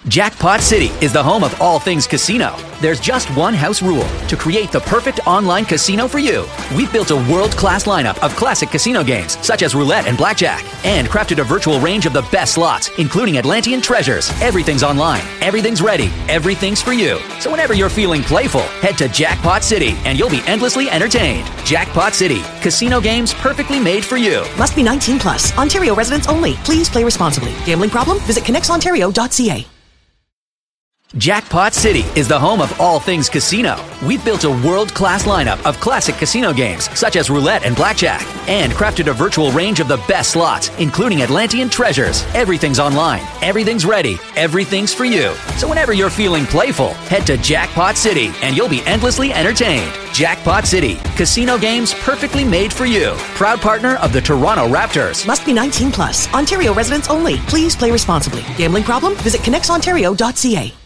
Jackpot City is the home of all things casino. There's just one house rule: to create the perfect online casino for you. We've built a world-class lineup of classic casino games, such as roulette and blackjack, and crafted a virtual range of the best slots, including Atlantean treasures. Everything's online, everything's ready, everything's for you. So whenever you're feeling playful, head to Jackpot City, and you'll be endlessly entertained. Jackpot City, casino games perfectly made for you. Must be 19 plus. Ontario residents only. Please play responsibly. Gambling problem? Visit connexontario.ca. Jackpot City is the home of all things casino. We've built a world-class lineup of classic casino games, such as roulette and blackjack, and crafted a virtual range of the best slots, including Atlantean treasures. Everything's online, everything's ready, everything's for you. So whenever you're feeling playful, head to Jackpot City, and you'll be endlessly entertained. Jackpot City, casino games perfectly made for you. Proud partner of the Toronto Raptors. Must be 19 plus. Ontario residents only. Please play responsibly. Gambling problem? Visit connexontario.ca.